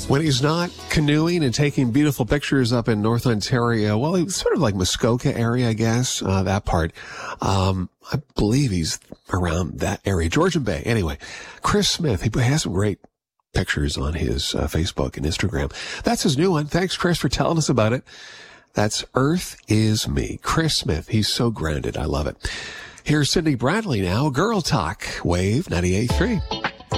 When he's not canoeing and taking beautiful pictures up in North Ontario, well, it's sort of like Muskoka area, I guess, that part. I believe he's around that area, Georgian Bay. Anyway, Chris Smith, he has some great pictures on his Facebook and Instagram. That's his new one. Thanks, Chris, for telling us about it. That's Earth Is Me. Chris Smith, he's so grounded. I love it. Here's Cindy Bradley now, Girl Talk, Wave 98.3.